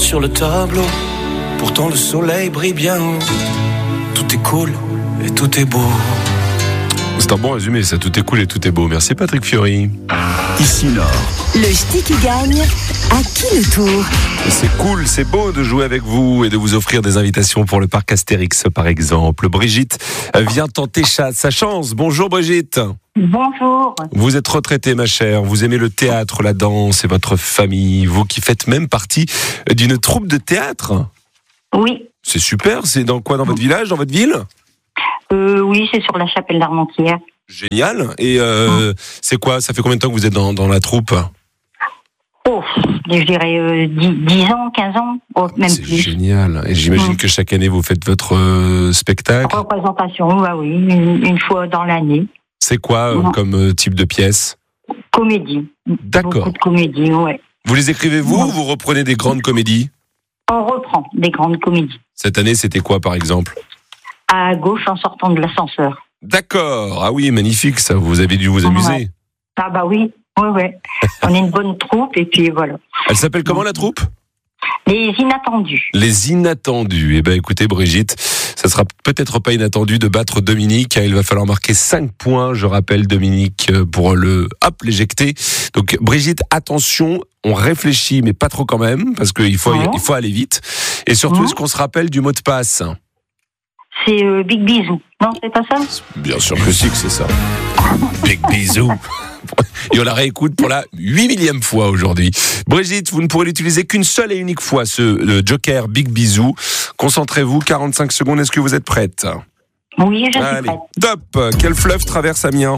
sur le tableau. Pourtant le soleil brille bien haut. Tout est cool et tout est beau. C'est un bon résumé, ça. Tout est cool et tout est beau. Merci Patrick Fiori. Ici Nord. Le ch'ti qui gagne, à qui le tour? C'est cool, c'est beau de jouer avec vous et de vous offrir des invitations pour le parc Astérix, par exemple. Brigitte vient tenter sa chance. Bonjour Brigitte. Bonjour. Vous êtes retraitée, ma chère. Vous aimez le théâtre, la danse et votre famille. Vous qui faites même partie d'une troupe de théâtre. Oui. C'est super. C'est dans quoi? Dans votre village, dans votre ville? Oui, c'est sur la chapelle d'Armentières. Génial. Et c'est quoi? Ça fait combien de temps que vous êtes dans la troupe? Oh, je dirais 10 ans, 15 ans, même c'est plus. Génial. Et j'imagine que chaque année, vous faites votre spectacle. Représentation, bah oui, une fois dans l'année. C'est quoi comme type de pièce? Comédie. D'accord. Beaucoup de comédie, ouais. Vous les écrivez vous ou vous reprenez des grandes comédies? On reprend des grandes comédies. Cette année, c'était quoi, par exemple? À gauche, en sortant de l'ascenseur. D'accord. Ah oui, magnifique, ça. Vous avez dû vous amuser. Ouais. Ah bah oui, ouais. On est une bonne troupe, et puis voilà. Elle s'appelle comment, la troupe? Les Inattendus. Les Inattendus. Eh ben, écoutez, Brigitte, ça sera peut-être pas inattendu de battre Dominique. Il va falloir marquer 5 points, je rappelle, Dominique, pour l'éjecter. Donc, Brigitte, attention, on réfléchit, mais pas trop quand même, parce qu'il faut aller vite. Et surtout, est-ce qu'on se rappelle du mot de passe? C'est Big Bisou. Non, c'est pas ça? Bien sûr que si, que c'est ça. Big Bisou. Et on la réécoute pour la 8e fois aujourd'hui. Brigitte, vous ne pourrez l'utiliser qu'une seule et unique fois, le Joker Big Bisou. Concentrez-vous, 45 secondes, est-ce que vous êtes prête? Oui, je suis Allez, prête. top. Quel fleuve traverse Amiens?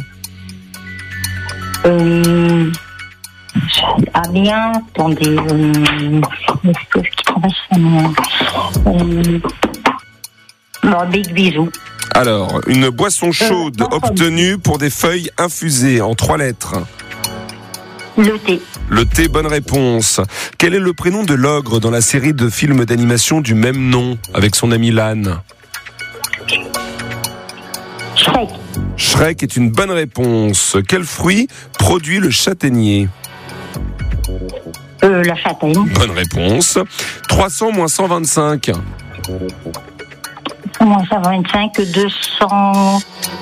Amiens, attendez, le fleuve qui traverse Amiens. Big Bisou. Alors, une boisson chaude obtenue pour des feuilles infusées en 3 lettres. Le thé. Le thé, bonne réponse. Quel est le prénom de l'ogre dans la série de films d'animation du même nom, avec son ami l'âne? Shrek. Shrek est une bonne réponse. Quel fruit produit le châtaignier? La châtaigne. Bonne réponse. 300 moins 125. Moins 125, 200...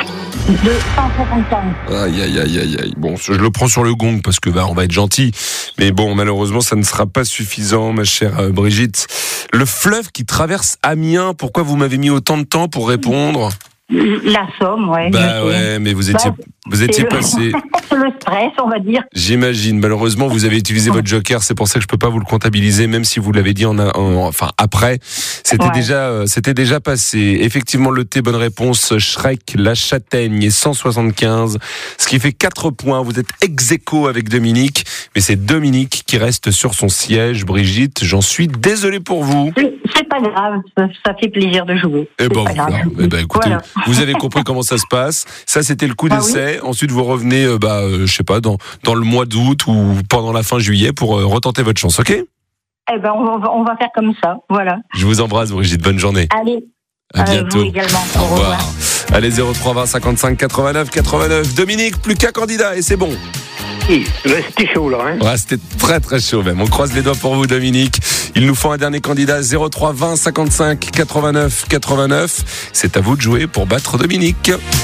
265. Aïe. Bon, je le prends sur le gong parce que on va être gentil. Mais bon, malheureusement, ça ne sera pas suffisant, ma chère Brigitte. Le fleuve qui traverse Amiens, pourquoi vous m'avez mis autant de temps pour répondre? La Somme, ouais. Mais vous étiez passé. Le stress, on va dire. J'imagine. Malheureusement, vous avez utilisé votre joker. C'est pour ça que je peux pas vous le comptabiliser, même si vous l'avez dit après. C'était déjà passé. Effectivement, le thé, bonne réponse. Shrek, la châtaigne et 175. Ce qui fait 4 points. Vous êtes ex-aequo avec Dominique. Mais c'est Dominique qui reste sur son siège. Brigitte, j'en suis désolé pour vous. C'est pas grave. Ça fait plaisir de jouer. Écoutez, vous avez compris comment ça se passe. Ça, c'était le coup d'essai. Ensuite, vous revenez, je sais pas, dans le mois d'août ou pendant la fin juillet pour retenter votre chance, ok? On va faire comme ça, voilà. Je vous embrasse, Brigitte. Bonne journée. Allez. À bientôt. Vous également. Au revoir. Allez, 03 20 55 89 89. Dominique, plus qu'un candidat et c'est bon. C'était chaud là, hein. Ouais, c'était très très chaud même. On croise les doigts pour vous, Dominique. Il nous faut un dernier candidat, 03 20 55 89 89. C'est à vous de jouer pour battre Dominique.